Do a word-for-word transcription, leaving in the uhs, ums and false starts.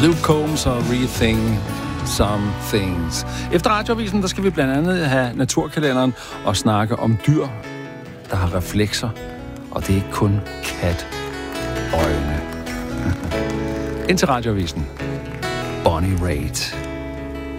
Luke Combs og Rethink Some Things. Efter Radioavisen, der skal vi blandt andet have naturkalenderen og snakke om dyr, der har reflekser. Og det er ikke kun katøjne. Indtil Radioavisen. Bonnie Raitt.